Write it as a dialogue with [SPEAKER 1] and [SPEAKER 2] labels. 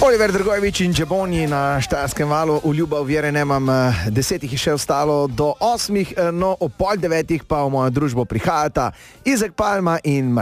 [SPEAKER 1] Oliver Dragojevič in Džeboni na Štajerskem valu, v ljubav vere nemam, 10 je še ostalo do 8, no o 8:30 pa v mojo družbo prihajata Izek Palma in